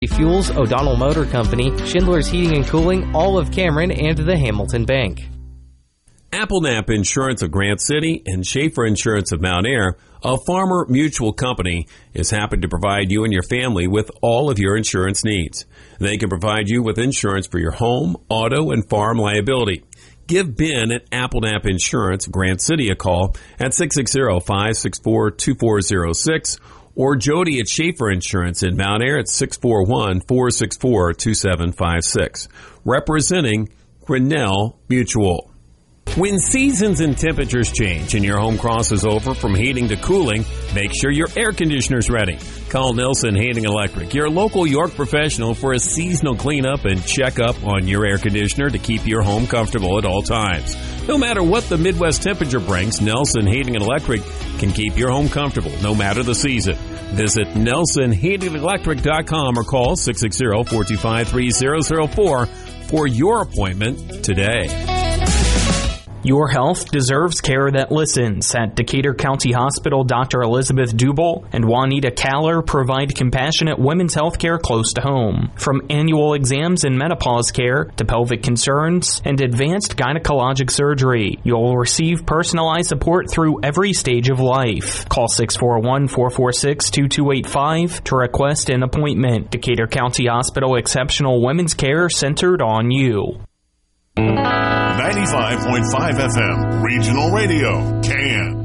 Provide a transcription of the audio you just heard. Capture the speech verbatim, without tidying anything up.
Fuels, O'Donnell Motor Company, Schindler's Heating and Cooling, all of Cameron, and the Hamilton Bank. Applenap Insurance of Grant City and Schaefer Insurance of Mount Ayr, a Farmer Mutual company, is happy to provide you and your family with all of your insurance needs. They can provide you with insurance for your home, auto, and farm liability. Give Ben at Applenap Insurance of Grant City a call at six six zero, five six four, two four zero six or Jody at Schaefer Insurance in Mount Ayr at six four one, four six four, two seven five six. Representing Grinnell Mutual. When seasons and temperatures change and your home crosses over from heating to cooling, make sure your air conditioner's ready. Call Nelson Heating Electric, your local York professional, for a seasonal cleanup and checkup on your air conditioner to keep your home comfortable at all times. No matter what the Midwest temperature brings, Nelson Heating and Electric can keep your home comfortable no matter the season. Visit nelson heating electric dot com or call six six zero, four two five, three zero zero four for your appointment today. Your health deserves care that listens. At Decatur County Hospital, Doctor Elizabeth Dubel and Juanita Kaller provide compassionate women's health care close to home. From annual exams and menopause care to pelvic concerns and advanced gynecologic surgery, you'll receive personalized support through every stage of life. Call six four one, four four six, two two eight five to request an appointment. Decatur County Hospital, exceptional women's care centered on you. ninety-five point five F M, Regional Radio, Can.